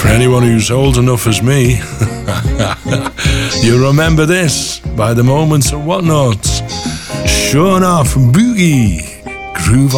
For anyone who's old enough as me, you remember this by the Moments and Whatnots. Sure enough, Boogie. Groove